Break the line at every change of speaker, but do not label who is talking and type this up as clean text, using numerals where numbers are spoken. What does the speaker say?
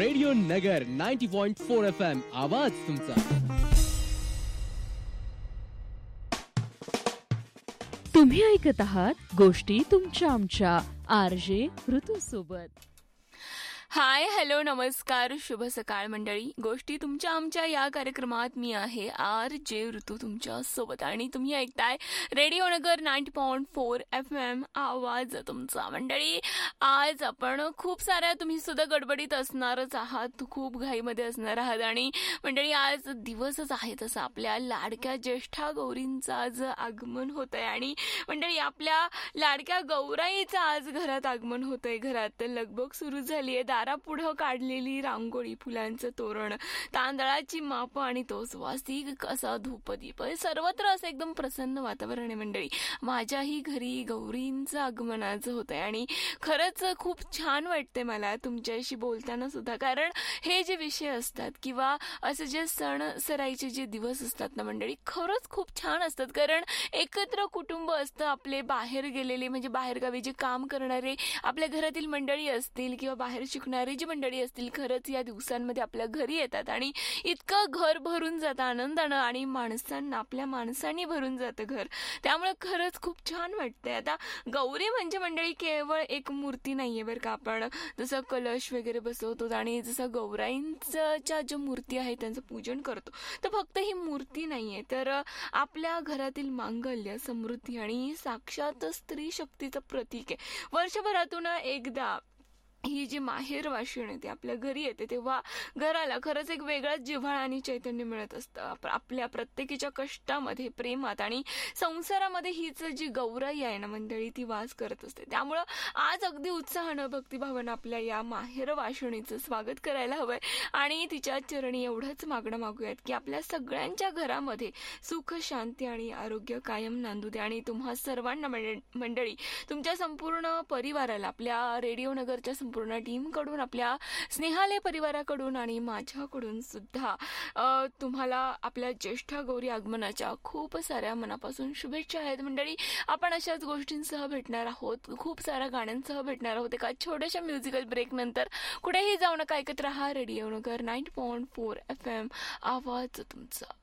Radio नगर 90.4 FM आवाज तुमचा.
तुम्ही ऐकत आहात गोष्टी तुमच्या आमच्या RJ ऋतू सोबत.
हाय, हॅलो, नमस्कार, शुभ सकाळ मंडळी. गोष्टी तुमच्या आमच्या या कार्यक्रमात मी आहे RJ ऋतू तुमच्या सोबत आणि तुम्ही ऐकताय रेडिओ नगर 90.4 FM आवाज तुमचा. मंडळी, आज आपण खूप साऱ्या, तुम्ही सुद्धा गडबडीत असणारच आहात, खूप घाईमध्ये असणार आहात. आणि मंडळी, आज दिवसच आहे तसं आपल्या लाडक्या ज्येष्ठा गौरींचं आज आगमन होत आहे. आणि मंडळी, आपल्या लाडक्या गौराईचं आज घरात आगमन होत आहे. घरात लगबग सुरू झाली आहे. दारापुढं काढलेली रांगोळी, फुलांचं तोरण, तांदळाची माप आणि तो सुवासिक असा धूपदीप, सर्वत्र असं एकदम प्रसन्न वातावरण आहे. मंडळी, माझ्याही घरी गौरींचं आगमन आज होत आहे आणि खरंच खूप छान वाटते मला तुमच्याशी बोलताना सुद्धा. कारण हे जे विषय असतात किंवा असे जे सण सराईचे जे दिवस असतात ना मंडळी, खरंच खूप छान असतात. कारण एकत्र कुटुंब असतं आपले, बाहेर गेलेले म्हणजे बाहेरगावी जे काम करणारे आपल्या घरातील मंडळी असतील किंवा बाहेर शिकणारी जी मंडळी असतील, खरंच या दिवसांमध्ये आपल्या घरी येतात आणि इतकं घर भरून जातं आनंदानं आणि माणसांना, आपल्या माणसांनी भरून जातं घर. त्यामुळे खरंच खूप छान वाटतंय. आता गौरी म्हणजे मंडळी केवळ एक मूर्ती नाहीये बरं का. आपण जसं कलश वगैरे बसवतो आणि जसं गौराईंच्या ज्या मूर्ती आहेत त्यांचं पूजन करतो, तर फक्त ही मूर्ती नाहीये, तर आपल्या घरातील मांगल्य, समृद्धी आणि साक्षात स्त्री शक्तीचं प्रतीक आहे. वर्षभरातून एकदा ही जी माहेर वाशिण येते, आपल्या घरी येते, तेव्हा घराला खरंच एक वेगळाच जिव्हाळा आणि चैतन्य मिळत असतं. आपल्या प्रत्येकीच्या कष्टामध्ये, प्रेमात आणि संसारामध्ये हीच जी गौराई आहे ना मंडळी, ती वास करत असते. त्यामुळं आज अगदी उत्साहानं, भक्तिभावानं आपल्या या माहेर वाशिणीचं स्वागत करायला हवंय आणि तिच्या चरणी एवढंच मागणं मागूयात की आपल्या सगळ्यांच्या घरामध्ये सुख, शांती आणि आरोग्य कायम नांदू दे. आणि तुम्हा सर्वांना मंडळी, तुमच्या संपूर्ण परिवाराला, आपल्या रेडिओ नगरच्या पूर्ण टीम कडून, आपल्या स्नेहालय परिवाराकडून आणि माझ्याकडून सुद्धा तुम्हाला आपल्या ज्येष्ठ गौरी आगमनाच्या खूप साऱ्या मनापासून शुभेच्छा आहेत. मंडळी, आपण अशाच गोष्टींसह भेटणार आहोत, खूप साऱ्या गाण्यांसह भेटणार आहोत एका छोट्याशा म्युझिकल ब्रेक नंतर. कुठेही जाऊ नका, ऐकत रहा रेडिओ नगर 90.4 FM आवाज तुमचा.